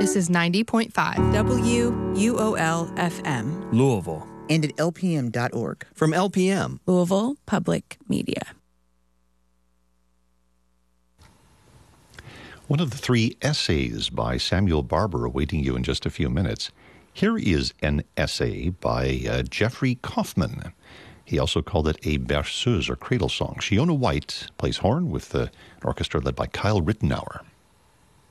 This is 90.5 WUOL-FM. Louisville. And at LPM.org. From LPM. Louisville Public Media. One of the 3 essays by Samuel Barber awaiting you in just a few minutes. Here is an essay by Jeffrey Kaufman. He also called it a berceuse or cradle song. Shiona White plays horn with an orchestra led by Kyle Rittenauer.